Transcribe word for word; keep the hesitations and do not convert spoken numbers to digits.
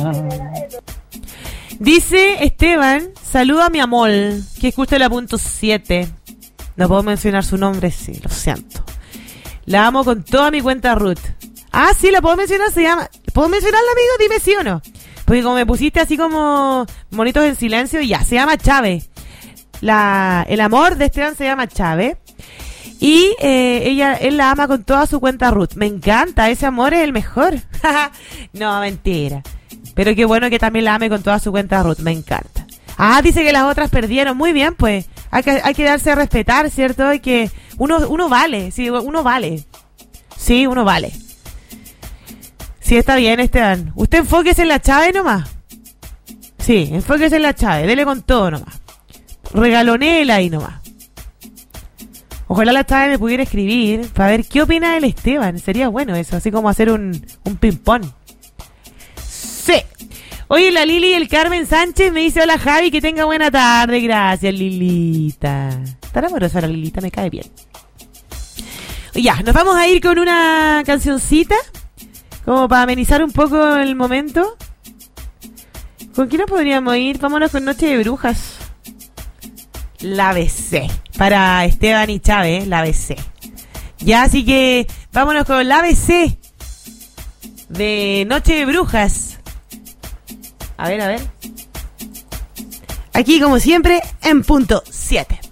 Dice Esteban, saluda a mi amor, que escucha la punto siete. No puedo mencionar su nombre, sí, lo siento. La amo con toda mi cuenta Ruth. Ah, sí, la puedo mencionar, se llama... ¿Puedo mencionarla, amigo? Dime sí o no. Porque como me pusiste así como monitos en silencio, ya, se llama Chávez. La, el amor de Esteban se llama Chávez. Y eh, ella, él la ama con toda su cuenta Ruth. Me encanta, ese amor es el mejor. No, mentira. Pero qué bueno que también la ame con toda su cuenta Ruth, me encanta. Ah, dice que las otras perdieron. Muy bien, pues. Hay que, hay que darse a respetar, ¿cierto? Hay que... Uno, uno vale, sí, uno vale. Sí, uno vale. Sí, está bien, Esteban. Usted enfóquese en la Chávez nomás. Sí, enfóquese en la Chávez. Dele con todo nomás. Regalonela ahí nomás. Ojalá la Chávez me pudiera escribir para ver qué opina del Esteban. Sería bueno eso, así como hacer un, un ping-pong. Sí. Oye, la Lili y el Carmen Sánchez me dice, hola Javi, que tenga buena tarde. Gracias, Lilita. Tan amorosa la Lilita, me cae bien. Ya, nos vamos a ir con una cancioncita, como para amenizar un poco el momento. ¿Con quién nos podríamos ir? Vámonos con Noche de Brujas. La B C. Para Esteban y Chávez, la B C. Ya, así que vámonos con la B C de Noche de Brujas. A ver, a ver. Aquí, como siempre, en punto siete.